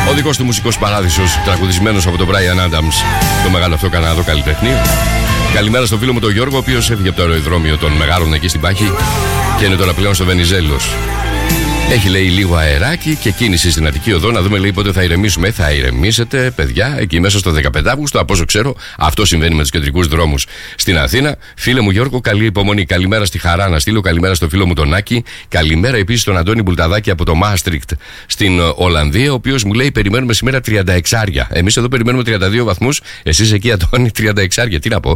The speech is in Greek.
Ο δικός του μουσικός παράδεισος, τραγουδισμένος από τον Brian Adams, το μεγάλο αυτό Καναδό καλλιτέχνη. Καλημέρα στο φίλο μου τον Γιώργο, ο οποίος έφυγε από το αεροδρόμιο των Μεγάρων εκεί στην Πάχη και είναι τώρα πλέον στο Βενιζέλος. Έχει, λέει, λίγο αεράκι και κίνηση στην Αττική Οδό. Να δούμε, λέει, πότε θα ηρεμήσουμε. Θα ηρεμήσετε, παιδιά, εκεί μέσα στο 15 Αύγουστο. Από όσο ξέρω, αυτό συμβαίνει με τους κεντρικούς δρόμους στην Αθήνα. Φίλε μου Γιώργο, καλή υπομονή. Καλημέρα στη Χαρά να στείλω. Καλημέρα στο φίλο μου τον Άκη. Καλημέρα επίσης στον Αντώνη Μπουλταδάκη από το Μάστρικτ στην Ολλανδία, ο οποίος μου λέει: περιμένουμε σήμερα 36. Εμείς εδώ περιμένουμε 32 βαθμούς. Εσείς εκεί, Αντώνη, 36. Τι να πω.